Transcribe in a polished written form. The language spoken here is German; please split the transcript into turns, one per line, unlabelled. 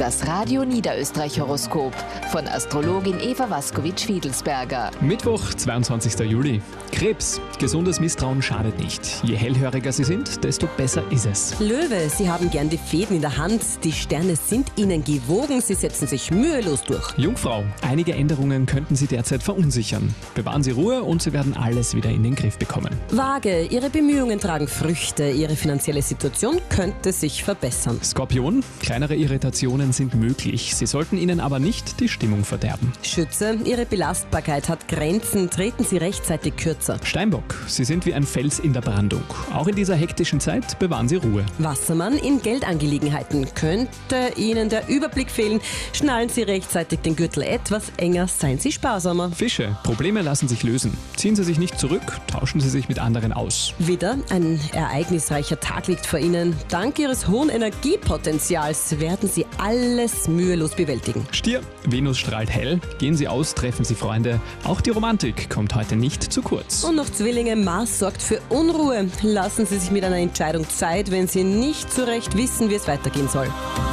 Das Radio Niederösterreich Horoskop von Astrologin Eva Waskowitsch-Fiedelsberger.
Mittwoch, 22. Juli. Krebs. Gesundes Misstrauen schadet nicht. Je hellhöriger Sie sind, desto besser ist es.
Löwe, Sie haben gern die Fäden in der Hand. Die Sterne sind Ihnen gewogen. Sie setzen sich mühelos durch.
Jungfrau. Einige Änderungen könnten Sie derzeit verunsichern. Bewahren Sie Ruhe und Sie werden alles wieder in den Griff bekommen.
Waage, Ihre Bemühungen tragen Früchte. Ihre finanzielle Situation könnte sich verbessern.
Skorpion. Kleinere Irritationen sind möglich. Sie sollten Ihnen aber nicht die Stimmung verderben.
Schütze, Ihre Belastbarkeit hat Grenzen. Treten Sie rechtzeitig kürzer.
Steinbock. Sie sind wie ein Fels in der Brandung. Auch in dieser hektischen Zeit bewahren Sie Ruhe.
Wassermann, in Geldangelegenheiten könnte Ihnen der Überblick fehlen. Schnallen Sie rechtzeitig den Gürtel etwas enger, seien Sie sparsamer.
Fische. Probleme lassen sich lösen. Ziehen Sie sich nicht zurück, tauschen Sie sich mit anderen aus.
Widder, ein ereignisreicher Tag liegt vor Ihnen. Dank Ihres hohen Energiepotenzials werden Sie alles mühelos bewältigen.
Stier. Venus strahlt hell. Gehen Sie aus, treffen Sie Freunde. Auch die Romantik kommt heute nicht zu kurz.
Und noch Zwillinge, Mars sorgt für Unruhe. Lassen Sie sich mit einer Entscheidung Zeit, wenn Sie nicht so recht wissen, wie es weitergehen soll.